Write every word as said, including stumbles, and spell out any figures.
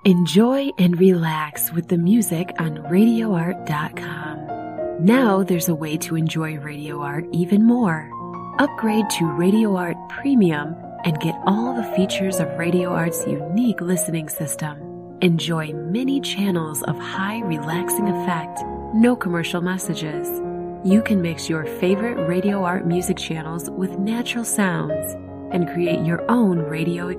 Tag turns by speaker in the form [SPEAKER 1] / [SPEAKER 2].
[SPEAKER 1] Enjoy and relax with the music on radio art dot com. Now there's a way to enjoy Radio Art even more. Upgrade to Radio Art Premium and get all the features of Radio Art's unique listening system. Enjoy many channels of high relaxing effect, no commercial messages. You can mix your favorite Radio Art music channels with natural sounds and create your own radio